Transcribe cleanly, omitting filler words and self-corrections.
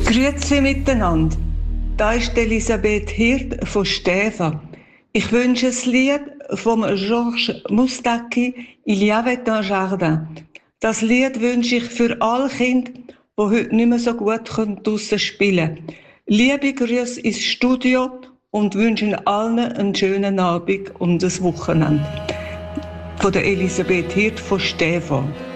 Grüezi miteinander. Da ist Elisabeth Hirt von Stäfa. Ich wünsche ein Lied von Georges Moustaki, Il y avait un jardin. Das Lied wünsche ich für alle Kinder, die heute nicht mehr so gut draussen spielen können. Liebe Grüße ins Studio und wünsche allen einen schönen Abend und ein Wochenende. Von der Elisabeth Hirt von Stäfa.